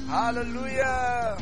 Halleluja.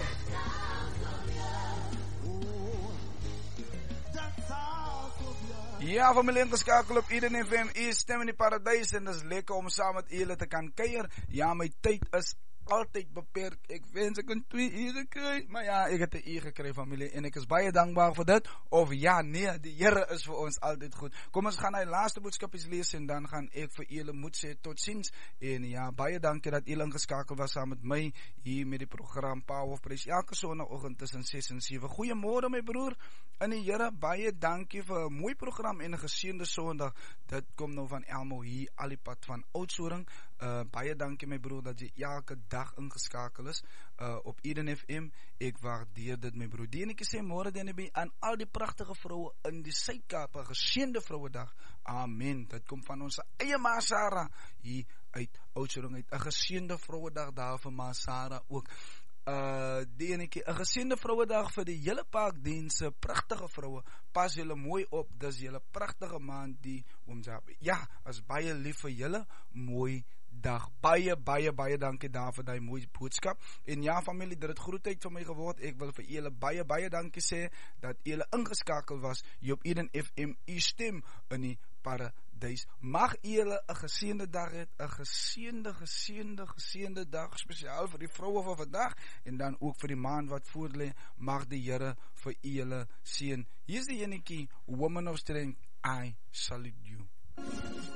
Ja, familie ingeskakel op Eden FM, u stem in die paradijs en dat is lekker om samen met jullie te kan keier. Ja, mijn tijd is altijd beperkt. Ik wens ik een 2 uur krijg, maar ja, ik heb een uur gekregen, familie, en ik is baie dankbaar voor dat. Of ja, nee, de Here is voor ons altijd goed. Kom, ons gaan naar de laatste boodskapjes lezen en dan gaan ik voor jullie moet zeggen tot ziens. En ja, baie dankie dat jullie ingeskakeld was samen met mij hier met die programma Power of Praise elke zondagochtend tussen 6 en 7. Goeiemorgen mijn broer en die Here, baie dankie voor een mooi programma en een geseënde zondag. Dat komt nou van Elmo hier, Alipad van Oudtshoorn. Baie dankie my broer dat jy elke dag ingeskakel is op Eden FM. Ek waardeer dit my broer. Dienetjie sê môre dan aan al die pragtige vroue in die Suid-Kaap, 'n geseënde vrouedag. Amen. Dit kom van ons eie Ma Sarah hier uit Oudtshoorn uit. 'n geseënde vrouedag daar vir Ma Sarah ook. Dienetjie, 'n geseënde vrouedag vir die hele parkdienste, pragtige vroue. Pas julle mooi op, dis julle pragtige maand die ja, as baie lief vir julle, mooi dag. Baie dankie daar vir die mooie boodskap. En ja, familie, dit het grootheid vir my geword. Ek wil vir julle baie dankie sê dat julle ingeskakel was hier op Eden FM, u stem in die paradijs. Mag julle 'n geseënde dag hê, 'n geseënde dag, spesiaal vir die vroue van vandag en dan ook vir die maand wat voorlê. Mag die Here vir julle seën. Hier is die enetjie, Woman of Strength, I salute you.